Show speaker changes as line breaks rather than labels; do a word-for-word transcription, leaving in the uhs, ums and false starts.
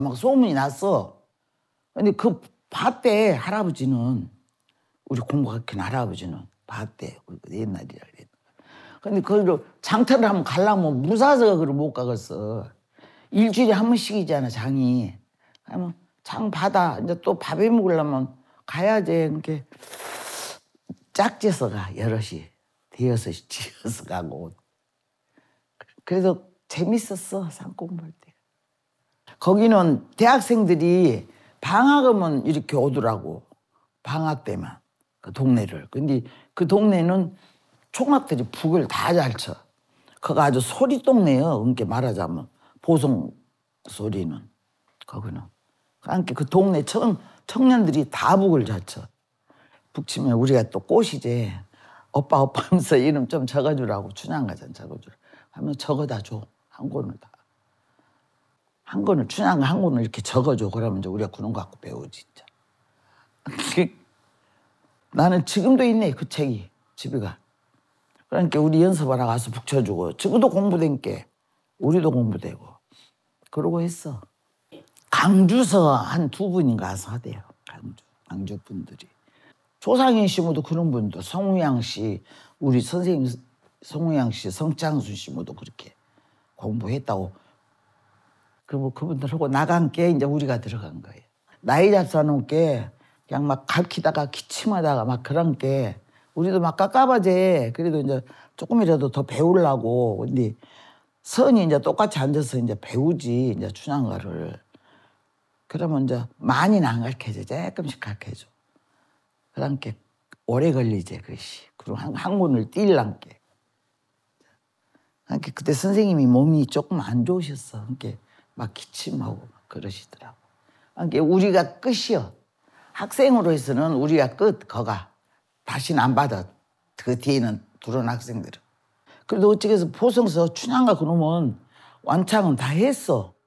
막 소문이 났어. 근데 그 봤대, 할아버지는. 우리 공부학교 할아버지는 봤대. 옛날이라 그랬. 근데 그걸 장터를 한번 가려면 무사서 그걸 못 가겠어. 일주일에 한 번씩이잖아, 장이. 그러면 장 받아. 이제 또 밥해 먹으려면 가야지. 이렇게 짝지어서 가, 여럿이. 대여섯 지어서 가고. 그래서 재밌었어, 상 공부할 때. 거기는 대학생들이 방학 오면 이렇게 오더라고. 방학 때만. 그 동네를. 근데 그 동네는 총각들이 북을 다 잘 쳐. 그거 아주 소리 동네요. 그렇게 말하자면. 보송 소리는. 거기는. 그러니까 그 동네 청, 청년들이 다 북을 잘 쳐. 북 치면 우리가 또 꽃이지. 오빠 오빠 하면서 이름 좀 적어주라고. 춘향가전 적어주라. 하면 적어다 줘. 한 권을 다. 한 권을, 춘향가 한 권을 이렇게 적어줘. 그러면 이제 우리가 그런 거 갖고 배우지, 진짜. 나는 지금도 있네, 그 책이. 집에가. 그러니까 우리 연습하러 가서 북쳐주고. 지금도 공부된 게. 우리도 공부되고. 그러고 했어. 강주서 한 두 분인가 가서 하대요. 강주. 강주 분들이. 조상인 씨 모두 그런 분도. 성우양 씨, 우리 선생님 성우양 씨, 성창수 씨 모두 그렇게 공부했다고. 그리고 그분들하고 나간 게 이제 우리가 들어간 거예요. 나이 잡사놓은 게 그냥 막 가르치다가 기침하다가 막 그런 게 우리도 막 깝깝하지. 그래도 이제 조금이라도 더 배우려고. 근데 선이 이제 똑같이 앉아서 이제 배우지, 이제 춘향가를. 그러면 이제 많이는 안 가르쳐줘. 조금씩 가르쳐줘. 그러니까 오래 걸리지, 그것이. 그리고 한, 한 권을 띄려는 게. 그러니까 그때 선생님이 몸이 조금 안 좋으셨어. 그러니까 막 기침하고 막 그러시더라고. 그러니까 우리가 끝이요. 학생으로서는 우리가 끝, 거가. 다시는 안 받아. 그 뒤에는 들어온 학생들은. 그래도 어찌해서 보성서 춘향가 그러면 완창은 다 했어.